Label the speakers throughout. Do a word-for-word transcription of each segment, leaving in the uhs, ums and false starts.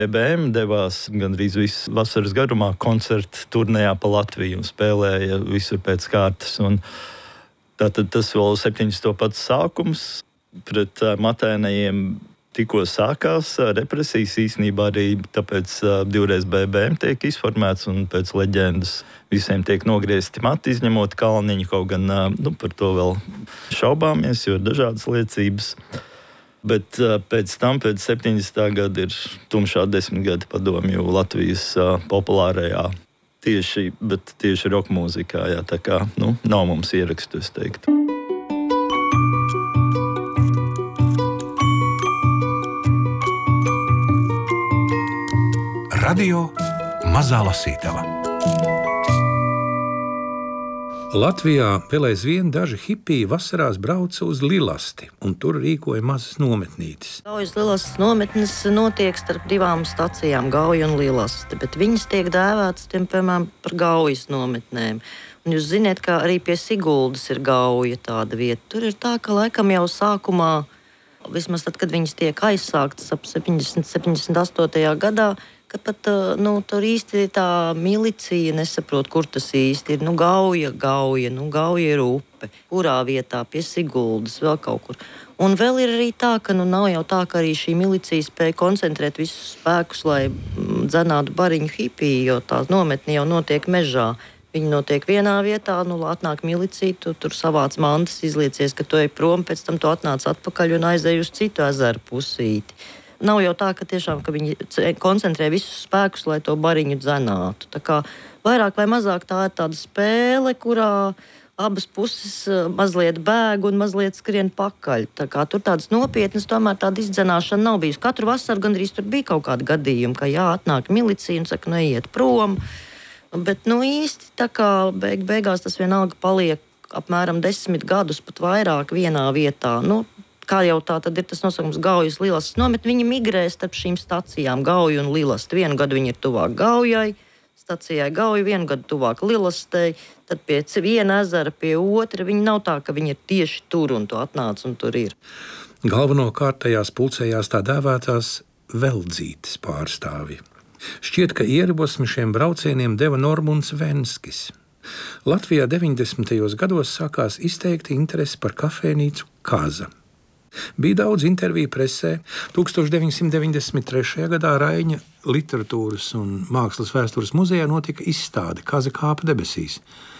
Speaker 1: B B M devās gandrīz visu vasaras garumā koncertu turnējā pa Latviju un spēlēja visur pēc kārtas. Un tātad tas vēl septiņdesmito pats sākums. Pret uh, matēnajiem tikko sākās uh, represijas īstenībā arī, tāpēc uh, divreiz B B M tiek izformēts un pēc leģendas visiem tiek nogriezti mati, izņemot Kalniņu, kaut gan uh, nu, par to vēl šaubāmies, jo ir dažādas liecības. Bet uh, pēc tam, pēc septiņdesmitā gada, ir tumšā desmitgada padomju Latvijas uh, populārajā tieši, bet tieši roka mūzikā. Jā, tā kā nu, nav mums ierakstu, es teiktu.
Speaker 2: Radio Mazā Lasītava. Latvijā vēl aizvien daži hipiji vasarās brauca uz Lilasti, un tur rīkoja mazas nometnītes.
Speaker 3: Gaujas Lilastes nometnes notiek starp divām stacijām, Gauja un Lilaste, bet viņas tiek dēvētas, tiem, piemēram, par Gaujas nometnēm. Un jūs ziniet, ka arī pie Siguldas ir Gauja tāda vieta. Tur ir tā, ka laikam jau sākumā, vismaz tad, kad viņas tiek aizsāktas ap septiņdesmit, septiņdesmit astotajā gadā, ka pat nu, tur īsti tā milicija nesaprot, kur tas īsti ir. Nu, Gauja, Gauja, nu, Gauja ir upe. Kurā vietā, pie Siguldas, vēl kaut kur. Un vēl ir arī tā, ka nu, nav jau tā, ka arī šī milicija spēja koncentrēt visus spēkus, lai dzenātu bariņu hipiju, jo tā nometne jau notiek mežā. Viņi notiek vienā vietā, nu, atnāk milicija, tu tur savāc mantas, izliecies, ka tu ej prom, pēc tam tu atnāc atpakaļ un aizej uz citu ezeru pusīti. Nav jau tā, ka tiešām ka viņi koncentrē visus spēkus, lai to bariņu dzenātu. Tā kā vairāk vai mazāk tā ir tāda spēle, kurā abas puses mazliet bēg un mazliet skrien pakaļ. Tā kā tur tādas nopietnas, tomēr tāda izdzenāšana nav bijusi. Katru vasaru gandrīz tur bija kaut kādi gadījumi, ka jā, atnāk milicija un saka, nu iet prom. Bet nu īsti tā kā beig, beigās tas vienalga paliek apmēram desmit gadus, pat vairāk vienā vietā. Nu, kā jau tā tad ir tas nosaukums Gaujas Lilastes nometne, viņi migrē starp šīm stacijām Gauju un Lilastu. Vienu gadu viņi ir tuvāk Gaujai, stacijai Gauja, vienu gadu tuvāk Lilastei, tad pie viena ezera, pie otra. Viņi nav tā, ka viņi ir tieši tur un tu atnāc un tur ir.
Speaker 2: Galvenokārt tajās pulcējās tā dēvētās veldzītes pārstāvji. Šķiet, ka ieribosmi šiem braucieniem deva Normunds Venskis. Latvijā deviņdesmitajos gados sākās izteikti interesi par kafejnīcu Kaza. Bija daudz interviju presē. tūkstoš deviņsimt deviņdesmit trešajā gadā Raiņa literatūras un mākslas vēstures muzejā notika izstāde Kaza kāpa debesīs.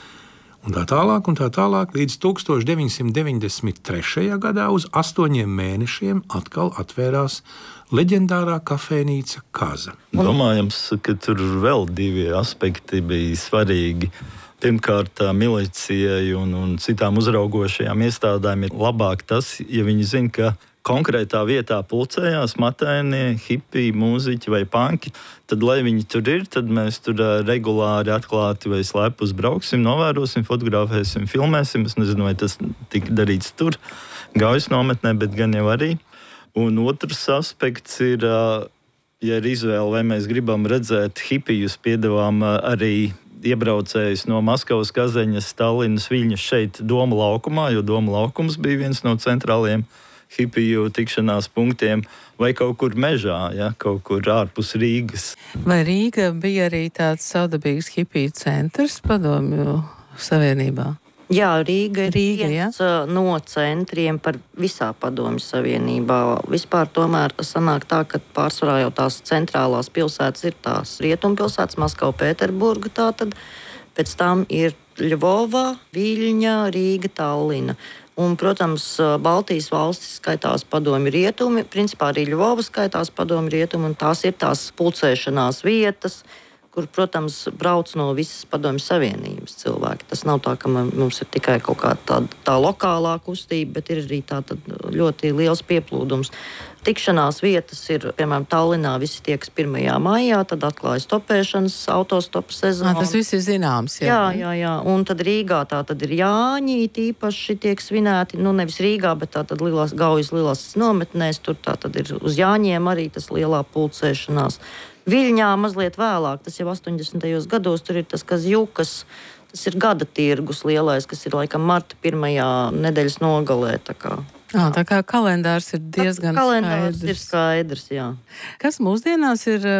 Speaker 2: Un tā tālāk, un tā tālāk, līdz tūkstoš deviņsimt deviņdesmit trešajā gadā uz astoņiem mēnešiem atkal atvērās leģendārā kafejnīca Kaza.
Speaker 1: Domājams, ka tur vēl divi aspekti bija svarīgi. Pirmkārt, milicijai un, un citām uzraugošajām iestādēm ir labāk tas, ja viņi zina, ka konkrētā vietā pulcējās matēnie, hipiji, mūziķi vai panki, tad, lai viņi tur ir, tad mēs tur regulāri atklāti vai slēpus brauksim, novērosim, fotografēsim, filmēsim. Es nezinu, vai tas tika darīts tur, Gaujas nometnē, bet gan jau arī. Un otrs aspekts ir, ja ir izvēle, vai mēs gribam redzēt hipijus, piedāvām arī iebraucējus no Maskavas, Kazeņas, Tallinas, Viļņas šeit Doma laukumā, jo Doma laukums bija viens no centrāliem hipiju tikšanās punktiem, vai kaut kur mežā, ja, kaut kur ārpus Rīgas.
Speaker 4: Vai Rīga bija arī tāds savdabīgs hipiju centrs padomju savienībā?
Speaker 3: Jā, Rīga ir
Speaker 4: Rīga,
Speaker 3: viens
Speaker 4: ja?
Speaker 3: no centriem par visā padomju savienībā. Vispār tomēr sanāk tā, ka pārsvarā jau tās centrālās pilsētas ir tās rietumpilsētas, Maskava, Pēterburga tātad. Pēc tam ir Ļvova, Viļņa, Rīga, Tallina. Un, protams, Baltijas valstis skaitās padomju rietumi, principā arī Ļvova skaitās padomju rietumi, un tās ir tās pulcēšanās vietas, kur, protams, brauc no visas padomju savienības cilvēki. Tas nav tā, ka mums ir tikai kaut kāda tā, tā lokālā kustība, bet ir arī tā ļoti liels pieplūdums. Tikšanās vietas ir, piemēram, Tallinā visi tiekas pirmajā maijā, tad atklājas topēšanas, autostopu sezona.
Speaker 4: Tas viss ir zināms, jā.
Speaker 3: Jā, jā, jā. Un tad Rīgā tā tad ir Jāņi, tīpaši tiek svinēti, nu nevis Rīgā, bet tā tad Lilas, Gaujas Lilastes nometnēs, tur tā tad ir uz Jāņiem arī tas lielā pulcēšanās. Viļņā mazliet vēlāk, tas jau astoņdesmitajos gados, tur ir tas Kazjukas, tas ir gada tirgus lielais, kas ir laikam marta pirmajā nedēļas nogalē, tā kā
Speaker 4: Jā, tā kā kalendārs ir diezgan
Speaker 3: kalendārs
Speaker 4: skaidrs.
Speaker 3: ir skaidrs, jā.
Speaker 4: Kas mūsdienās ir